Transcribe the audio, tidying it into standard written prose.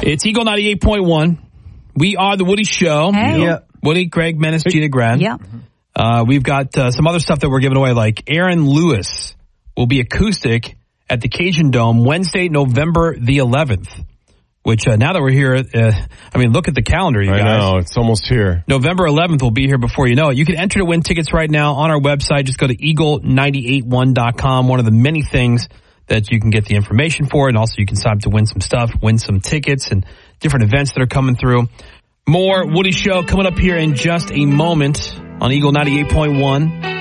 It's Eagle 98.1. We are the Woody Show. Hey. Yeah. Woody, Greg, Menace, Gina Grant. Yeah. We've got some other stuff that we're giving away, like Aaron Lewis will be acoustic at the Cajun Dome Wednesday, November the 11th. Which, now that we're here, look at the calendar, you guys. I know, it's almost here. November 11th will be here before you know it. You can enter to win tickets right now on our website. Just go to eagle981.com. One of the many things that you can get the information for, and also you can sign up to win some stuff, win some tickets, and different events that are coming through. More Woody Show coming up here in just a moment on Eagle 98.1.